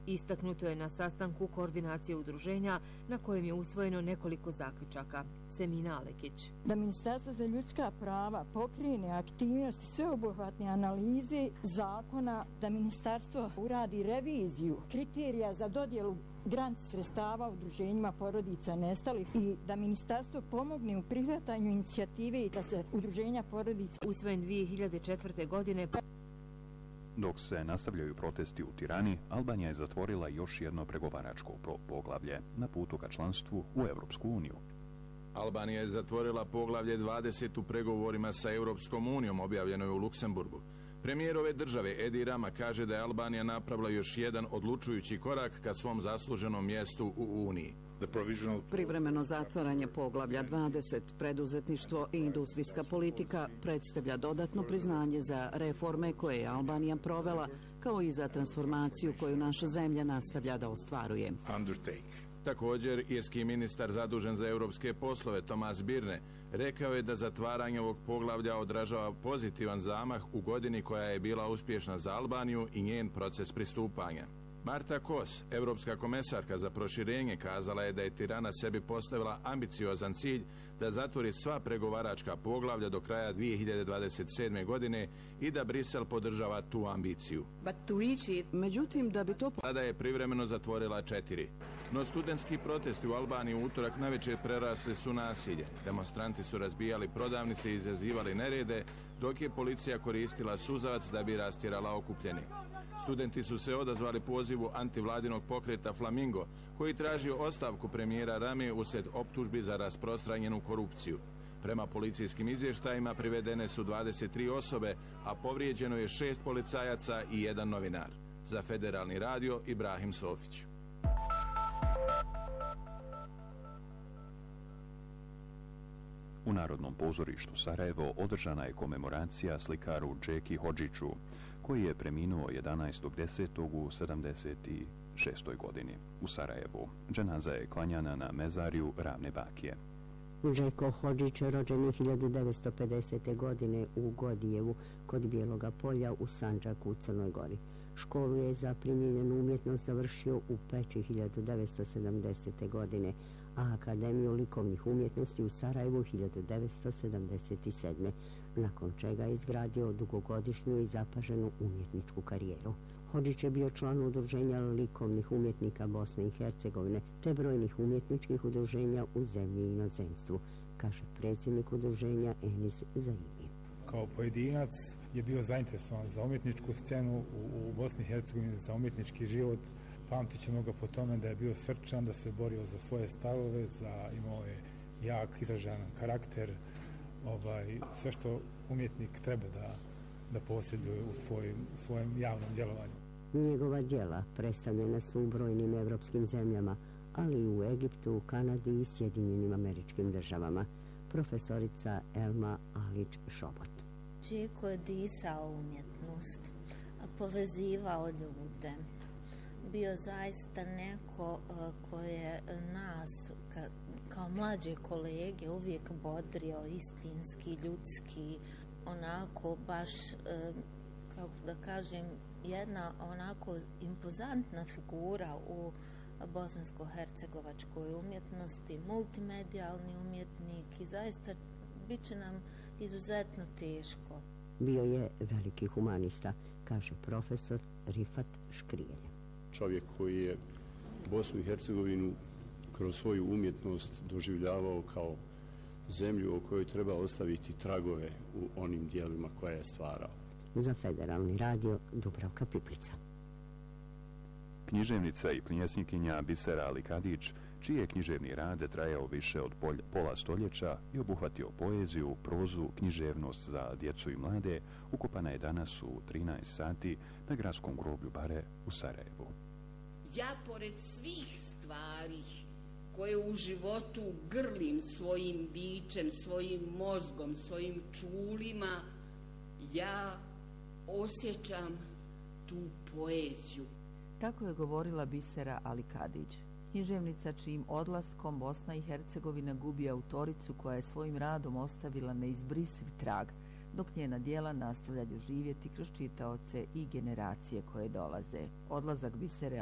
Istaknuto je na sastanku koordinacije udruženja na kojem je usvojeno nekoliko zaključaka. Semina Alekić. Da Ministarstvo za ljudska prava pokrene aktivnosti sveobuhvatne analize zakona, da Ministarstvo uradi reviziju kriterija za dodjelu grant sredstava udruženjima porodica nestalih i da Ministarstvo pomogne u prihvatanju inicijative i da se udruženja porodica usvojen 2004. godine. Dok se nastavljaju protesti u Tirani, Albanija je zatvorila još jedno pregovaračko poglavlje na putu ka članstvu u Europsku uniju. Albanija je zatvorila poglavlje 20 u pregovorima sa Europskom unijom, objavljeno je u Luksemburgu. Premijer ove države Edi Rama kaže da je Albanija napravila još jedan odlučujući korak ka svom zasluženom mjestu u Uniji. Privremeno zatvaranje poglavlja 20, preduzetništvo i industrijska politika, predstavlja dodatno priznanje za reforme koje je Albanija provela, kao i za transformaciju koju naša zemlja nastavlja da ostvaruje. Također, irski ministar zadužen za europske poslove Tomas Birne rekao je da zatvaranje ovog poglavlja odražava pozitivan zamah u godini koja je bila uspješna za Albaniju i njen proces pristupanja. Marta Kos, europska komesarka za proširenje, kazala je da je Tirana sebi postavila ambiciozan cilj da zatvori sva pregovaračka poglavlja do kraja 2027. godine i da Brisel podržava tu ambiciju. Međutim, da bi to... Sada je privremeno zatvorila 4. No studentski protesti u Albaniji u utorak navečer prerasli su nasilje. Demonstranti su razbijali prodavnice i izazivali nerede, dok je policija koristila suzavac da bi rastjerala okupljeni. Studenti su se odazvali pozivu antivladinog pokreta Flamingo, koji traži ostavku premijera Rame uslijed optužbi za rasprostranjenu korupciju. Prema policijskim izvještajima privedene su 23 osobe, a povrijeđeno je 6 policajaca i 1 novinar. Za Federalni radio, Ibrahim Sofić. U Narodnom pozorištu Sarajevo održana je komemoracija slikaru Džeki Hodžiću, koji je preminuo 11.10. u 76. godini. U Sarajevu dženaza je klanjana na mezarju Ravne Bakije. Džeko Hodžić rođen je 1950. godine u Godijevu kod Bijeloga polja u Sandžaku u Crnoj Gori. Školu je za primijenjenu umjetnost završio u Peći 1970. godine, a Akademiju likovnih umjetnosti u Sarajevu 1977. nakon čega je izgradio dugogodišnju i zapaženu umjetničku karijeru. Hodžić je bio član udruženja likovnih umjetnika Bosne i Hercegovine te brojnih umjetničkih udruženja u zemlji i inozemstvu, kaže predsjednik udruženja Enis Zaimi. Kao pojedinac je bio zainteresovan za umjetničku scenu u Bosni i Hercegovini, za umjetnički život. Pamtit ćemo ga po tome da je bio srčan, da se borio za svoje stavove, imao je jak, izražajan karakter, sve što umjetnik treba da posjeduje u svojem javnom djelovanju. Njegova djela predstavljena su u brojnim evropskim zemljama, ali i u Egiptu, Kanadi i Sjedinjenim Američkim Državama. Profesorica Elma Alić-Šobot. Džeko je disao umjetnost, povezivao ljude. Bio zaista neko koji je nas kao mlađe kolege uvijek bodrio, istinski, ljudski, onako baš, kako da kažem, jedna onako impozantna figura u bosansko-hercegovačkoj umjetnosti, multimedijalni umjetnik i zaista bit će nam izuzetno teško. Bio je veliki humanista, kaže profesor Rifat Škrijelj. Čovjek koji je Bosnu i Hercegovinu kroz svoju umjetnost doživljavao kao zemlju o kojoj treba ostaviti tragove u onim dijelima koje je stvarao. Za Federalni radio Dubravka Piplica. Književnica i pljesnikinja Bisera Alikadić, čiji je književni rad trajao više od pola stoljeća i obuhvatio poeziju, prozu, književnost za djecu i mlade, ukopana je danas u 13 sati na gradskom groblju Bare u Sarajevu. Ja pored svih stvari koje u životu grlim svojim bićem, svojim mozgom, svojim čulima, ja osjećam tu poeziju. Tako je govorila Bisera Alikadić, književnica čijim odlaskom Bosna i Hercegovina gubi autoricu koja je svojim radom ostavila neizbrisiv trag, dok njena djela nastavljaju živjeti kroz čitaoce i generacije koje dolaze. Odlazak Bisere